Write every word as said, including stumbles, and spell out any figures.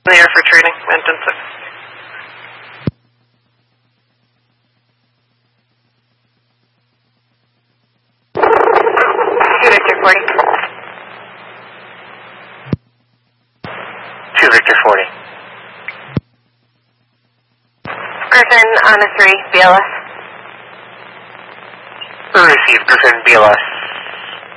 There for training, Mountain six. two Victor forty. two Victor forty. Griffin on a three, B L S. Received, Griffin, B L S.